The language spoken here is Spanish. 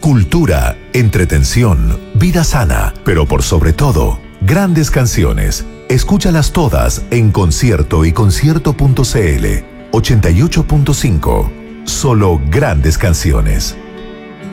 cultura, entretención, vida sana, pero por sobre todo, grandes canciones. Escúchalas todas en Concierto y Concierto.cl 88.5. Solo grandes canciones.